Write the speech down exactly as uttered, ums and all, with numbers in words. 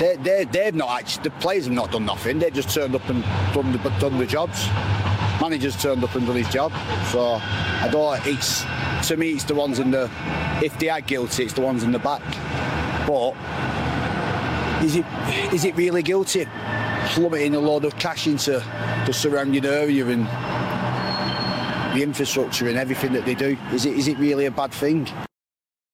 They, they, they've not actually, the players have not done nothing. They've just turned up and done the, done the jobs. Manager's turned up and done his job. So I don't. It's to me, it's the ones in the. If they are guilty, it's the ones in the back. But is it is it really guilty? Plummeting a load of cash into the surrounding area and the infrastructure and everything that they do. Is it is it really a bad thing?